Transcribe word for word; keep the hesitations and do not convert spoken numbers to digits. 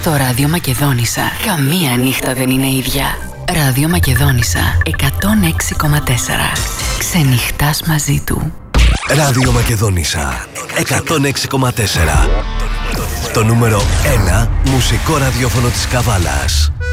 Στο Ράδιο Μακεδόνισσα καμία νύχτα δεν είναι ίδια. Ράδιο Μακεδόνισσα εκατόν έξι κόμμα τέσσερα. Ξενυχτάς μαζί του. Ράδιο Μακεδόνισσα εκατόν έξι κόμμα τέσσερα. Το νούμερο ένα μουσικό ραδιόφωνο της Καβάλας.